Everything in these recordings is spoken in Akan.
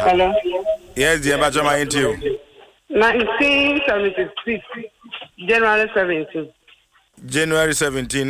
Hello. Yes, dear, but I'm into you. 1976, January 17. January 17,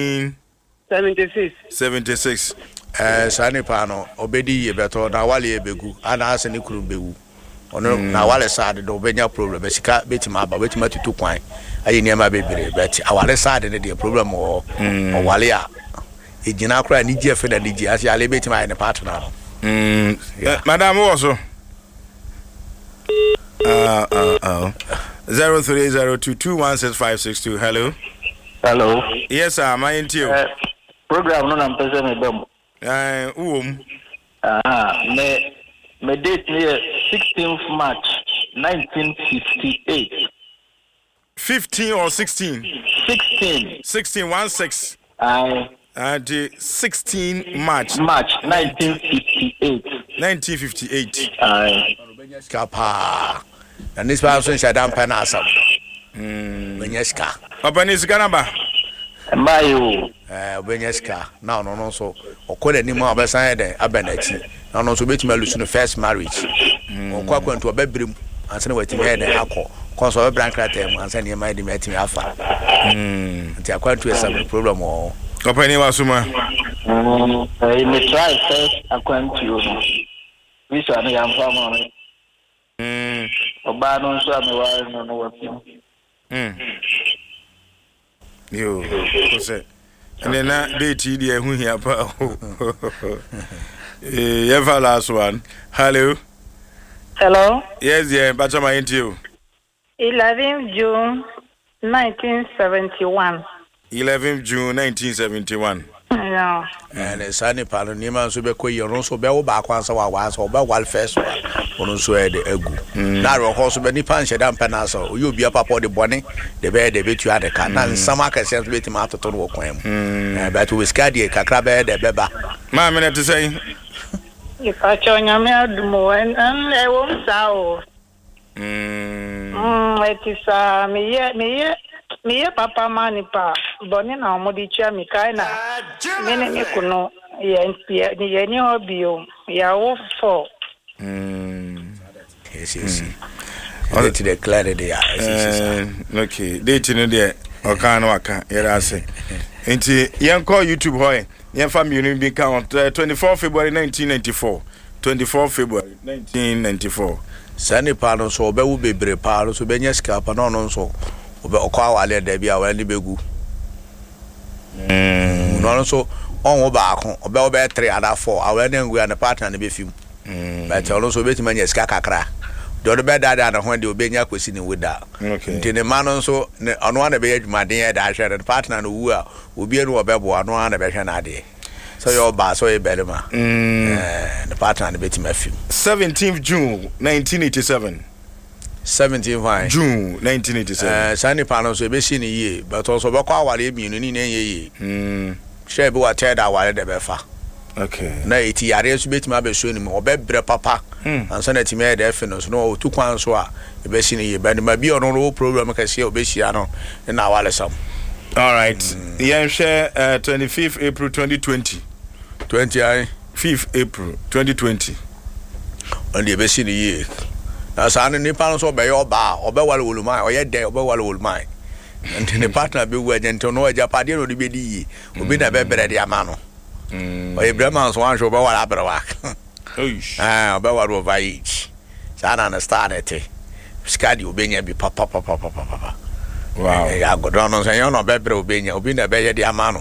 1976. Sani pano obedi ye beto na wale ebegu ana ase ne kuru bewu ono na wale sade do benya problem besika betima aba betima tutu kwan ayi niam bebere bet awale sade ne de problem o wale a ejina akra ni ji efe na ni ji ase ale betima ne partner no madam also 0302216562. Hello. Yes, sir. My into you. Program no na mpese me bem. Me date near 16th March 1958. 15 or 16? 16. 16. And 16 March 1958. 1958. Skapa. And this person said I'm penasam. Benyeska. Openisca number. Mayo. Benyeska. No so okole ni mo abesan de abenachi. No so betime lusu no first marriage. Okwa kwantu obebrim anse na watime de akọ. Konso obebran kratem anse na mai de metime afa. Nti akwantu esa problem o. Openi wasuma. Me try first akwantu no. Visa no yam fama no. Oba no so amewa no wapi. Yo, what's it? And then that date here who here pa. Ever last one. Hello. Hello. Yes, yeah, but I'm into you. 11 June 1971. 11 June 1971. Yeah. And Sani pano ni man so be ko yoro so be wo ba kwansa wa so be wal first one so e de egu na ro ho so be ni pan sheda mpana so you obi papa de bone de be de betu adeka na nsama ka se so beti ma atoto no kwan mu but we skadi kakra be de beba ma me to say if I show you me adumo and e won sa o it is me papa manipa boni na omodi chia mi kai na mene ni kuno ye ni hobby o ya wo for yes all to declare the okay date no there oka no aka yera say enti yen call YouTube hoy yen fam you be count 24 February 1994 24 February 1994 Sani pano so be wo bebre pa so be nyeska pa no so obe okwa wale da bia wale begu no so on wo ba ko obe 3 and 4 awale na ngua na partner na be film but all so betima nyeska kakra do do be da na ho de obenya kwesi ni woda nti ne ma no so ne ono na be adwumaden ya da hwe the partner no wu a obi enu obebo ano na be hwe na ade so your ba so e belema the partner na betima film 17th June 1987 17 June 1987 Sani pano so be shi ni ye but also be kwa wale mienu ni ye share be wa teda wale de be fa okay na eti yare so betima be so ni mo obebre papa ansa na timi de fe no so no otu kwan so a be shi ni ye ba ni ma bi ono no problem ka shi obe shi ano na wale sam all right yeah share 25th April 2020 5th April 2020 on the be shi ni ye na sa ni pa so be yo ba obe wale wolumai oye de obe wale wolumai and the partner be we agent no aja pade no de be di obi na be bere de amano oye brema so wan so be wale abrewa obe wale over each sa na understand it skadi obenya bi papa wow ya godon no say no be bere obenya obi na be ye de amano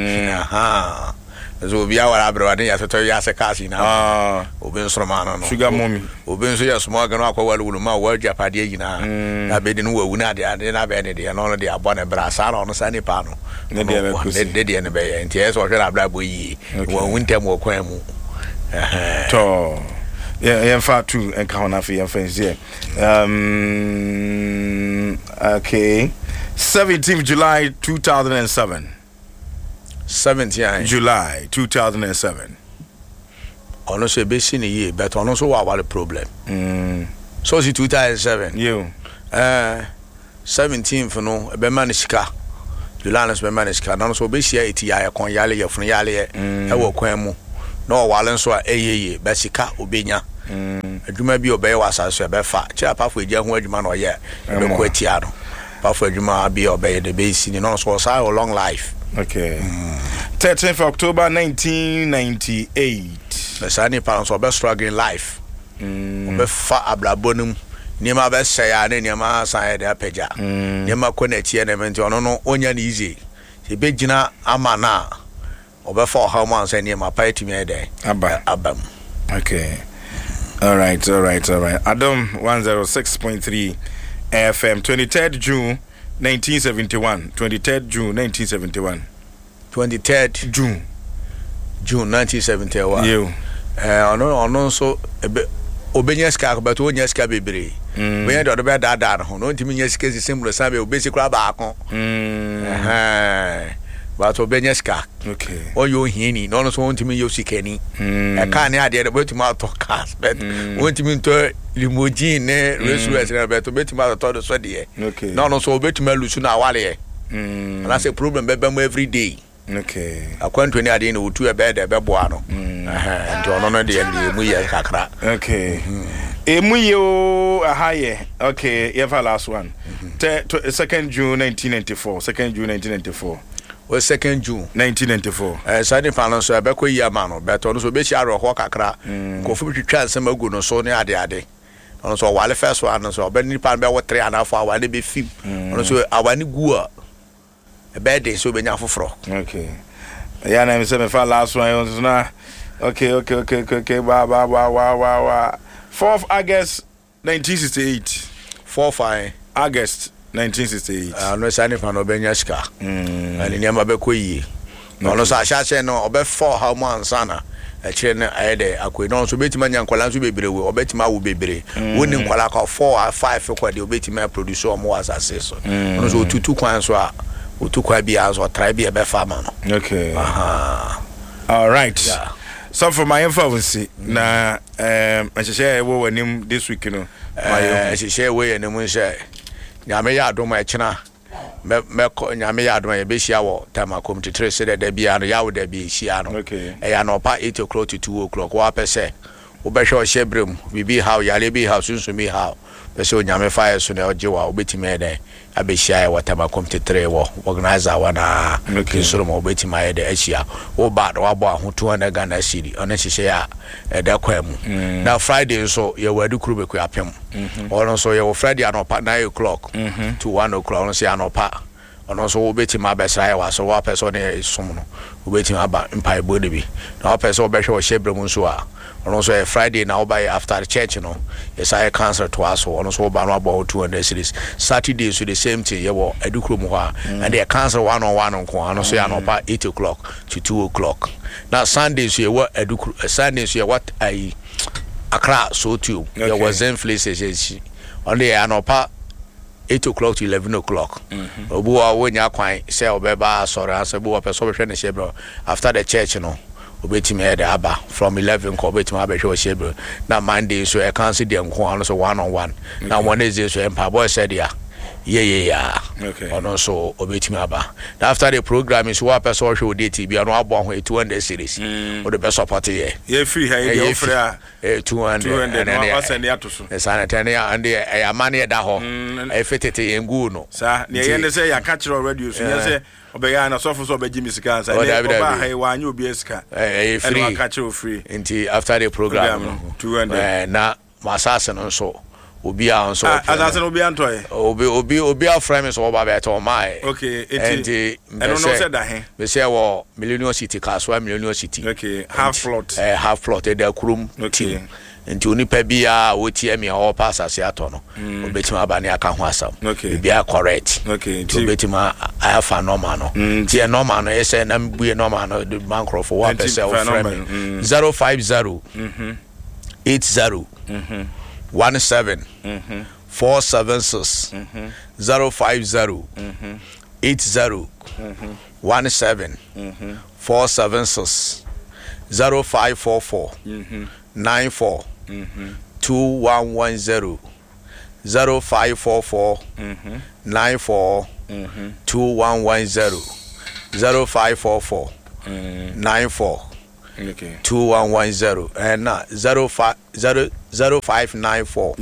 so bia wala abrewa de ya so to ya se kasi na oben sromano no sugar mommy oben so ya small gan akwa wala wuluma wa japade yina na be de no wawu na de na be ne de no de abo na brasa no Sani pa no ne de ne be nti eso hwe na abra boyi wa wuntem wo kwan mu to yeah fa tu en ka na fi en fence here okay 17th July 2007 17 July 2007 ono so be shi ni ye but ono so wa wale problem so si 2007 you 17th no be manishika July be manishika no so be shi eti ya kon yale ya funu yale e wo kwan mu no wale nso a eyeye be sika obenya adwuma bi obey wasa so be fa kira pafo eja ho adwuma no ye be ko atia no pafo adwuma bi obey the base ni no so say long life. Okay. 13th October 1998. The Sani parents were struggling life. Be fa ablabonum niema be say ya ne niema san de apeja. Niema connect ye na menti ono no onya na easy. Se be gina ama na obe fa how man say niema pa etimi dey. Abam. Okay. All right. Adam 106.3 FM 23rd June 1971. 23rd June 1971. 23rd June 1971. You. Ono so obenya ska but onya ska bebre. We do be da no no ntimi nya ska symbol sabe obesi kura ba akon. But obenya ska. Okay. Oyo hieni no so ntimi yo sikani. E ka ne ade de betuma to cars but ntimi to limousine ne restaurant na but betuma to so de. Okay. No so betuma lusu na wale. And that's a problem be every day. Okay. Akwantu ni ade na otu e be de be boa no. Nti ono no de emu ye kakra. Okay. Emu yo ahaye. Okay, ever last one. 2nd June 1994. 2nd June 1994. Well, 2nd June 1994. Sadi panon so be ko yi ama no but ono so be chi aro ho kakra. Ko fu twitwa nsem agu no so ne ade. Ono so wale first one so be ni pan be wo 3 and afọ awale be film. Ono so awani gu a be dey so be nya foforo. Okay. Yeah, na me say me fa last one so na. Okay. Wow. 4th August 1968. 4th August 1968. No sani fan obenya ska. Ani niam be ko yi. No so ahya no obe 4 how man sana. E kire ne ayede akoi no so betima nya nkwala so bebre we obetima wo bebre. Woni nkwala ka 4 or 5 kwa de obetima produce o mo asase so. No so tutu kwan so a otukwa bi aso try bi e be fa ma no. Okay. All right. Yeah. So for my influence na share wo wanim this week no. My share we ene mun share. Nyame ya adom e kina me nyame ya adom e be hia wo Tamakom titre se de bia no ya wo de bi hia no. Okay. E ya no pa 8 o'clock to 2 o'clock wa pese wo be hwe o shebrem bibi how ya le bi how sunsumi how pese o nyame fire so na oje wa obetime de abehia wo Tamakom titre wo organizer wa na kinsoro mo obetime ya de ahia wo ba do abo ahoto na Ghana city ona hihye ya da kwam na Friday so ye wadu kuru be ku apem ono so ye wo Friday anopa 9 o'clock to 1 o'clock ono so anopa ono so obetime abesra ya wa so wa pese ne som no obetime aba mpai bode bi na pese obehwe o shebrem so a ono so Friday na oba after the church no yes I cancel to us ono so oba no about 200 series Saturday so the same thing ye wo adukro mu ha and they cancel 1-on-1 nko ono so ya no pa 8 o'clock to 2 o'clock now Sunday so ye wo adukro Sunday so ye what I Accra so too there was in places on the anopa 8 o'clock to 11 o'clock obu a wonya kwan say obeba sorry answer bu person be hwe ne shebro after the church no obetime head aba from 11 ko obetime aba hwe shebro na Monday so e cancel dem ko ano so 1-on-1 na Wednesday so empa boy said yeah okay ono so obetime aba after the program is what person hwe date bi ano abo ho 200 series o the best support here ye free here ye offer 200 and then send ya to so sana tania and e amane da ho e fetete yengu no sa ne ye ne say ya catch radio so ye say obeya na so so obeji misika sa ne oba ha wa anya obi esika free catch free until after the program 200 na masase no so obi a so asase no obi antoy obi a frame so oba beto mai okay enti eno no say da he be say wo Millennium City Kaswa Millennium City okay half plot e da kurum team enti onipa bia woti emi a o pass asase ato no obetima abane aka ho asam bia correct okay obetima afa normal no ti normal no e say na mbue normal no the bankro for one person o frame 050 80 17 476 050 80 17 476 0544 94 2110 0544 94 2110 0544 94 Okay. 2110 and 0594 0594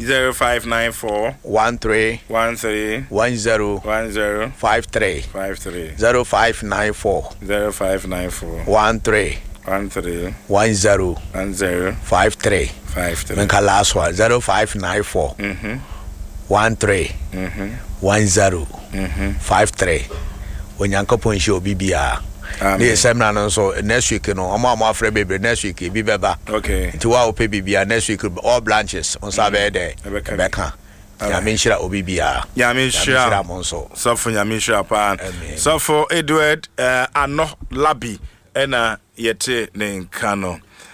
13 13 10 10 53 53 0594 0594 13 13 10 10 53 53. Menka last one 0594 13 10 53 Onyankopon show bibia. Ne seminar no so next week no am afre bebre next week bi beba. Okay. Nti wa ope bibia next week all branches on sabe there. Beka. Nyame nhyira obi bia. Nyame nhyira monso. So for nyame nhyira pa. So for Edward Ano Labi ena yete ne nka no.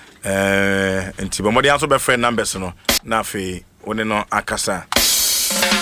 Nti bomodi anso be friend numbers no na fe one no akasa.